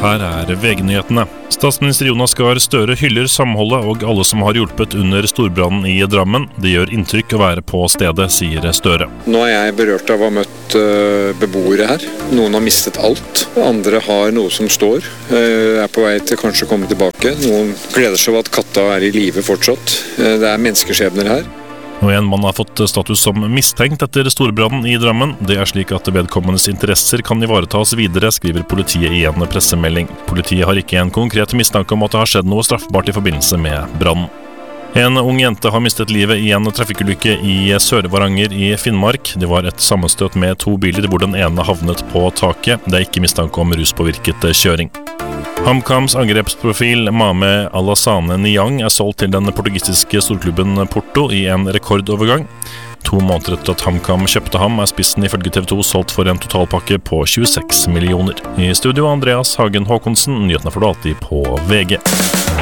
Her VG-nyhetene. Statsminister Jonas Gahr Støre hyller samholdet og alle som har hjulpet under storbrannen i Drammen. Det gjør inntrykk å være på stedet, sier Støre. Nå er jeg berørt av å ha møtt beboere her. Noen har mistet alt. Andre har noe som står. Er på vei til kanskje å komme tilbake. Noen gleder seg over at katta er i live fortsatt. Det er menneskeskjebner her. Og en mann har fått status som mistenkt etter storbrannen i Drammen. Det er slik at vedkommendes interesser kan ivaretas videre, skriver politiet i en pressemelding. Politiet har ikke en konkret mistanke om at det har skjedd noe straffbart i forbindelse med brannen. En ung jente har mistet livet i en trafikkulykke i Sør-Varanger i Finnmark. Det var et sammenstøt med to biler hvor den ene havnet på taket. Det er ikke mistanke om ruspåvirket kjøring. HamKams angrepsprofil Mame Alassane Niang er solgt til den portugisiske storklubben Porto i en rekordovergang. 2 måneder etter at HamKam kjøpte ham, er spissen ifølge TV 2 solgt for en totalpakke på 26 millioner. I studio Andreas Hagen Håkonsen, nyhetene får du alltid på VG.